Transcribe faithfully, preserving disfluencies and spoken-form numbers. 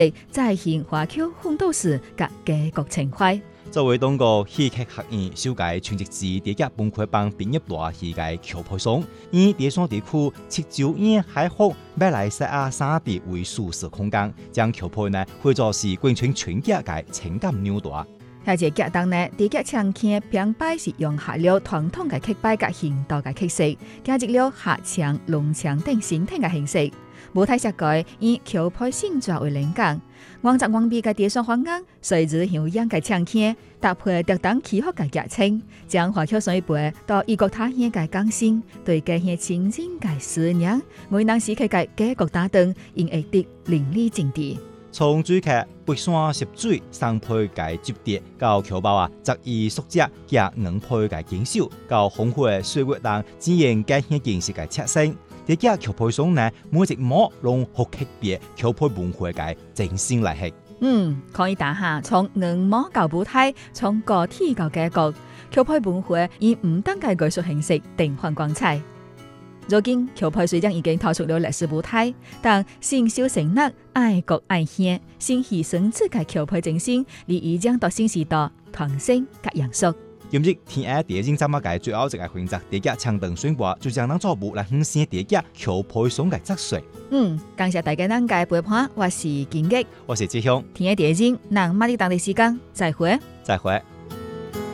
再現華僑奮鬥史甲家國情懷。 作為當個戲劇學院首屆全職之第一文化幫畢業大戲嘅裘培松，以第三地區七九年海河馬來西亞三地為舒適空間，將裘培呢會做是貫穿全家嘅情感紐帶。 喺這劇當呢，第一場劇編排是用下了傳統嘅劇擺甲行道嘅劇式，加入了下場、龍場等新興嘅形式。舞台設計以裘培性作為靈感，原汁原味嘅地上方案，隨之響樣嘅場景，搭配特當氣候嘅劇情，將華僑水培到異國他鄉嘅感性，對家鄉親情嘅思念，為人時刻嘅家國打燈，應會得淋漓盡致。 從主劇北山涉水三配嘅集疊，到裘包啊，擇意縮窄夾兩配嘅堅守，到豐富嘅歲月當自然家鄉形式嘅特性。第一裘培松呢，每一幕攏好特別，裘培文化嘅精神來係。 嗯，可以打下從兩幕到舞台，從個體到家國，裘培文化以唔同嘅藝術形式定換光彩。如今裘培雖然已經踏出了歷史舞台，但信守承諾、愛國愛鄉、心繫生子嘅裘培精神，你已將到新時代傳承甲延續。 今日天愛電影節目嘅最後一個環節，第一長凳宣布就將咱做舞來獻獻第一裘培松嘅作水。嗯， 感謝大家能嘅陪伴，我是金吉， 我是志雄。 天愛電影，讓馬里當地時間再會， 再會。